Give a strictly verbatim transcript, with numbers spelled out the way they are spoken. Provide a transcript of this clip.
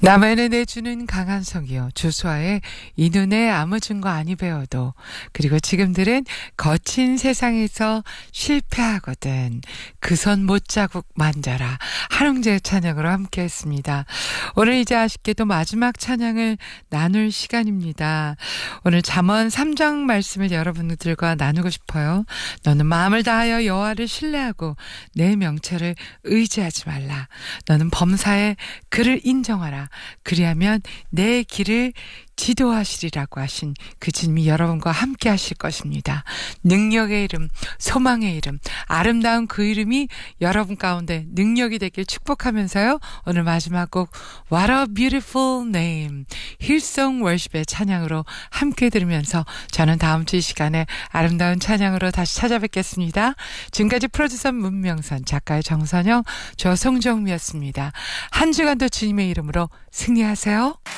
남에게 내주는 강한 성이요 주수와의 이 눈에 아무 증거 아니 배워도. 그리고 지금들은 거친 세상에서 실패하거든 그 손 못자국 만져라. 한웅재의 찬양으로 함께했습니다. 오늘 이제 아쉽게도 마지막 찬양을 나눌 시간입니다. 오늘 잠언 삼 장 말씀을 여러분들과 나누고 싶어요. 너는 마음을 다하여 여호와를 신뢰하고 내 명철을 의지하지 말라. 너는 범사에 그를 인정하라. 그리하면 내 길을 지도하시리라고 하신 그 주님이 여러분과 함께 하실 것입니다. 능력의 이름, 소망의 이름, 아름다운 그 이름이 여러분 가운데 능력이 되길 축복하면서요. 오늘 마지막 곡 What a Beautiful Name 힐송 월십의 찬양으로 함께 들으면서 저는 다음 주 이 시간에 아름다운 찬양으로 다시 찾아뵙겠습니다. 지금까지 프로듀서 문명선, 작가의 정선영, 저 송정미였습니다. 한 주간도 주님의 이름으로 승리하세요.